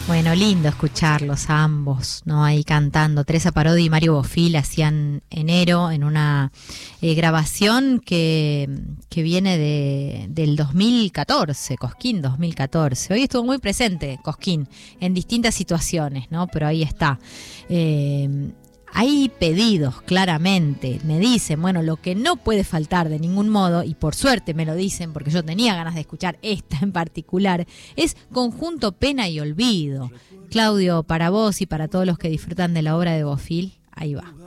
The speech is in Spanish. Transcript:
Bueno, lindo escucharlos a ambos, ¿no? Ahí cantando. Teresa Parodi y Mario Bofill hacían Enero en una grabación que viene del 2014, Cosquín 2014. Hoy estuvo muy presente Cosquín en distintas situaciones, ¿no? Pero ahí está. Hay pedidos, claramente, me dicen, bueno, lo que no puede faltar de ningún modo, y por suerte me lo dicen porque yo tenía ganas de escuchar esta en particular, es Conjunto Pena y Olvido. Claudio, para vos y para todos los que disfrutan de la obra de Bofill, ahí va.